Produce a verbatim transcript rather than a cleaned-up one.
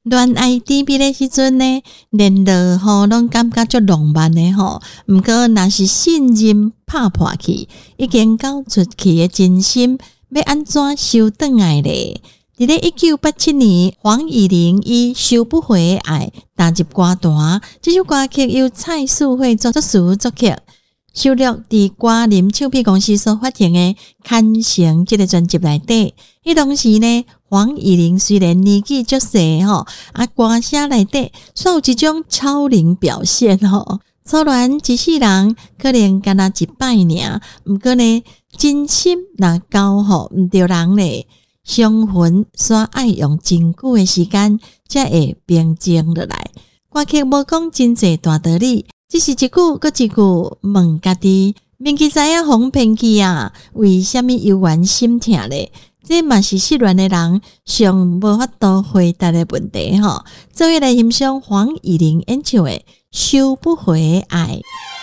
恋爱甜蜜的时阵呢，连落吼拢感觉足浪漫的吼。毋过若是信任拍破去，已经交出去的真心，要安怎收转来咧？伫咧一九八七年，黄乙玲以《收不回的爱》踏入歌坛，这首歌曲由蔡素慧作词作曲，收录伫歌林唱片公司所发行的《坎城》这个专辑内底。迄当时呢，黄乙玲虽然年纪足细吼，啊歌声内底却有一种超龄表现吼。初恋一世人可能干那一摆尔，毋过呢，真心若交吼毋着人咧。伤魂煞爱用真久的时间，才会平静落来。歌曲无讲真济大道理，只是一句搁一句问家己：明记知影哄骗去啊？为虾米犹原心痛咧？这嘛是失恋的人上无法度回答的问题吼。做伙来欣赏黄乙玲演唱的《收不回的爱》。